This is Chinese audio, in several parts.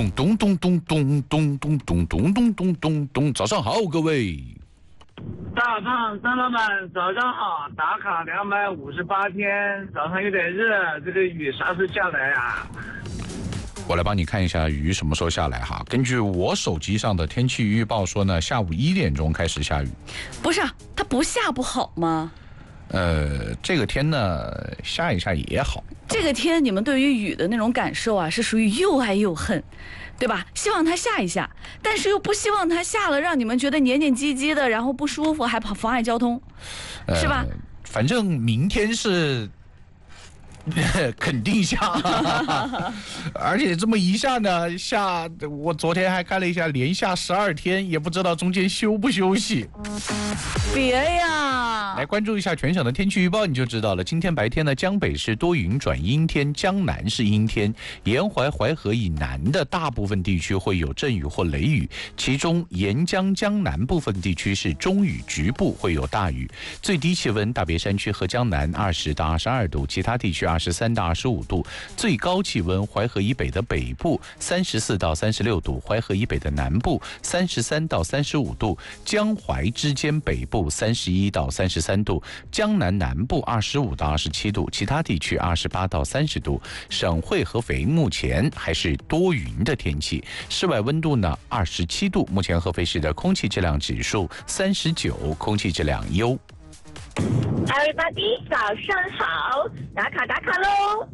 咚咚咚咚咚咚咚咚咚咚咚咚咚，早上好，各位。 大胖张老板早上好，打卡258天，早上有点热，这个雨啥时候下来啊？ 我来帮你看一下雨什么时候下来哈。根据我手机上的天气预报说呢，下午1点钟开始下雨。 不是，它不下不好吗？ 这个天呢，下一下也好。 这个天，你们对于雨的那种感受啊，是属于又爱又恨，对吧？希望它下一下，但是又不希望它下了，让你们觉得黏黏唧唧的，然后不舒服，还妨碍交通，是吧？ 反正明天是肯定下，而且这么一下呢，下我昨天还看了一下，连下12天，也不知道中间休不休息。 别呀！ 来关注一下全省的天气预报，你就知道了。今天白天呢，江北是多云转阴天，江南是阴天，沿淮淮河以南的大部分地区会有阵雨或雷雨，其中沿江江南部分地区是中雨，局部会有大雨。最低气温，大别山区和江南20到22度，其他地区23到25度。最高气温，淮河以北的北部34到36度，淮河以北的南部33到35度，江淮之间北部31到33度，江南南部25到27度，其他地区28到30度。省会合肥目前还是多云的天气，室外温度呢27度，目前合肥市的空气质量指数39，空气质量优。 Everybody， 早上好，打卡喽！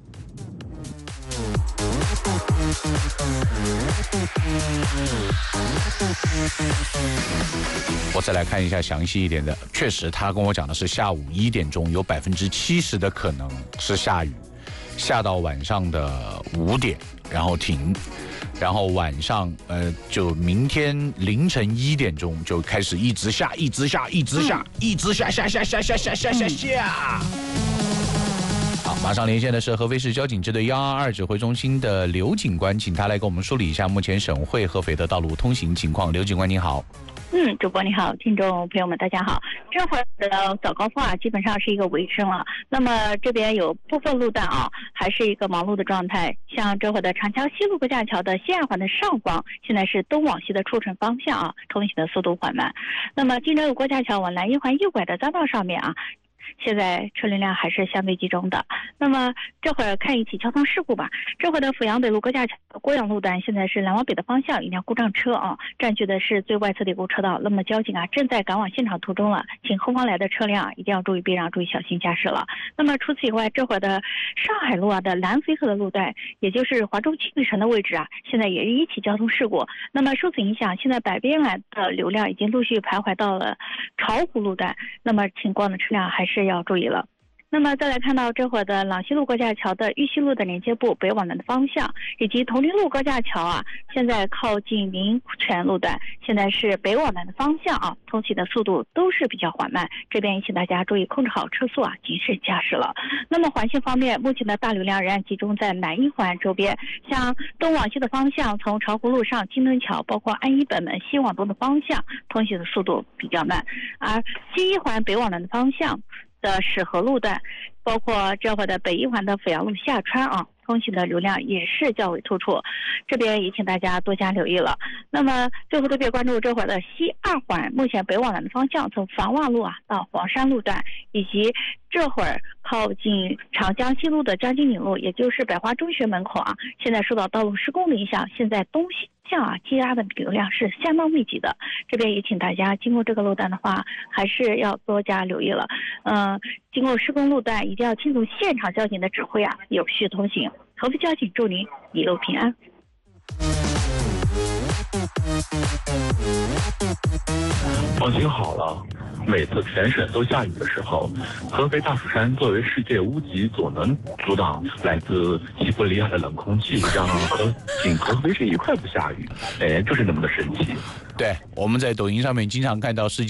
我再来看一下详细一点的，确实他跟我讲的是下午1点钟有70%的可能是下雨，下到晚上的5点，然后停，然后晚上就明天凌晨1点钟就开始一直下，一直下，一直下，一直下。好，马上连线的是合肥市交警支队122指挥中心的刘警官，请他来给我们梳理一下目前省会合肥的道路通行情况。刘警官您好。 主播你好，听众朋友们大家好。这会儿的早高峰啊，基本上是一个尾声了。那么这边有部分路段啊，还是一个忙碌的状态。像这会儿的长江西路国家桥的西2环的上方，现在是东往西的出城方向啊，通行的速度缓慢。那么金城路国家桥往南1环右拐的匝道上面啊，现在车流量还是相对集中的。那么这会儿看一起交通事故吧。这会儿的阜阳北路国家桥郭阳路段，现在是南往北的方向一辆故障车啊，占据的是最外侧的一个车道。那么交警啊正在赶往现场途中了，请后方来的车辆一定要注意避让，注意小心驾驶了。那么除此以外，这会儿的上海路啊的南淝河的路段，也就是华中青旅城的位置啊，现在也是一起交通事故。那么受此影响，现在北边来的流量已经陆续徘徊到了巢湖路段，那么情况的车辆还是要注意了。那么再来看到这会儿的朗西路高架桥的玉溪路的连接部北往南的方向，以及铜陵路高架桥啊，现在靠近民权路段，现在是北往南的方向啊，通行的速度都是比较缓慢，这边也请大家注意控制好车速啊，谨慎驾驶了。那么环线方面，目前的大流量仍然集中在南1环周边，像东往西的方向，从巢湖路上金墩桥，包括安一本门西往东的方向，通行的速度比较慢，而西1环北往南的方向的始河路段，包括这会的北1环的阜阳路下川啊，通行的流量也是较为突出，这边也请大家多加留意了。那么最后特别关注这会儿的西2环，目前北往南的方向，从房望路啊到黄山路段，以及这会儿靠近长江西路的张金岭路，也就是百花中学门口啊，现在受到道路施工的影响，现在东西向啊积压的流量是相当密集的，这边也请大家经过这个路段的话，还是要多加留意了。经过施工路段，一定要听从现场交警的指挥啊，有序通行。合肥交警祝您一路平安。 放心好了，每次全省都下雨的时候，合肥大蜀山作为世界屋脊，总能阻挡来自西伯利亚的冷空气，让合肥市一块不下雨。哎，就是那么的神奇。 对，我们在抖音上面经常看到世界